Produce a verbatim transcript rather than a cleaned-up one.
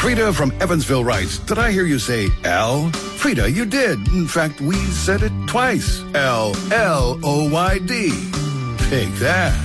Frida from Evansville writes, did I hear you say L? Frida, you did. In fact, we said it twice. L L O Y D. Take that.